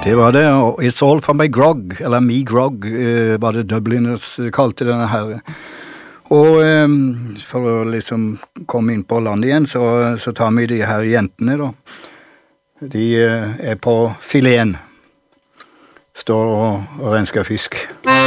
Det var det, og It's All For My Grog, eller Me Grog, var det Dubliners kalte denne her. Og for å liksom komme inn på landet igjen, så tar vi de her jentene da. De på fileten, står og rensker fisk.